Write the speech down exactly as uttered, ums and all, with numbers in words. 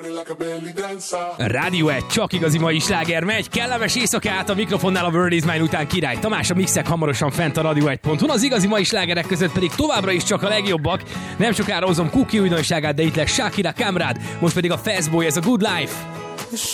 Rádió egy, csak igazi mai sláger megy. Kellemes éjszakát a mikrofonnál a World is Mine után Király Tamás, a mixek hamarosan fent a radio egy pont hu. Az igazi mai slágerek között pedig továbbra is csak a legjobbak. Nem sokára hozom Cookie újdonságát, de itt lesz Shakira Kamrad, most pedig a Fastboy, ez a Good Life.